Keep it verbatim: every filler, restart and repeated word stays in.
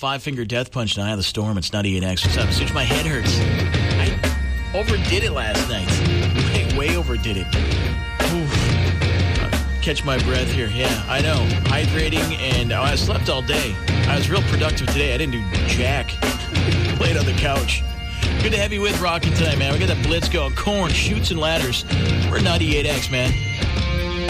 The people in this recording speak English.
five-finger death punch and I have the storm. It's ninety-eight X. What's up? As soon as my head hurts. I overdid it last night. Way, way overdid it. Oof. Catch my breath here. Yeah, I know. Hydrating, and oh, I slept all day. I was real productive today. I didn't do jack. Played on the couch. Good to have you with Rockin' tonight, man. We got that blitz going. Corn, Shoots, and Ladders. We're ninety-eight X, man.